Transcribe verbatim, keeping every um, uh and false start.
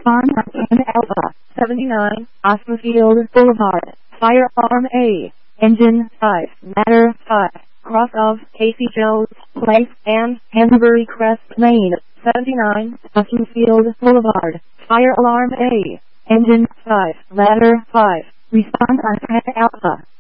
Respond on ten Alpha, seventy-nine, Osmofield Boulevard, Firearm A, Engine five, Matter five, cross of Casey Jones Place and Hanbury Crest Lane, seventy-nine, Osmofield Boulevard, Fire Alarm A, Engine five, Ladder five, Respond on ten Alpha.